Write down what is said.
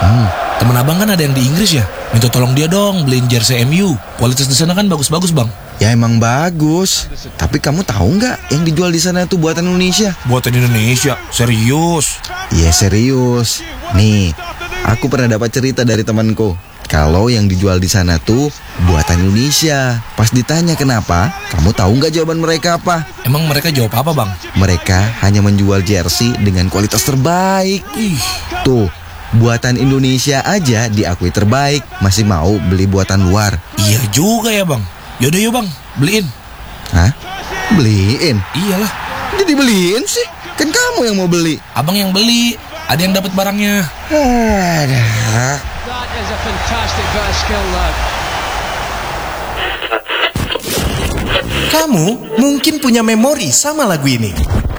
Temen abang kan ada yang di Inggris ya. Minta tolong dia dong beliin jersey MU. Kualitas di sana kan bagus-bagus bang. Ya emang bagus. Tapi kamu tahu nggak yang dijual di sana itu buatan Indonesia? Buatan Indonesia? Serius? Iya serius. Nih, aku pernah dapat cerita dari temanku. Kalau yang dijual di sana tuh buatan Indonesia. Pas ditanya kenapa, kamu tahu nggak jawaban mereka apa? Emang mereka jawab apa bang? Mereka hanya menjual jersey dengan kualitas terbaik. Tuh, buatan Indonesia aja diakui terbaik, masih mau beli buatan luar. Iya juga ya bang. Yaudah yuk bang, beliin. Hah? Beliin? Iyalah. Jadi beliin sih? Kan kamu yang mau beli. Abang yang beli, ada yang dapat barangnya. Aduh. That is a fantastic bit of skill though. Kamu mungkin punya memori sama lagu ini.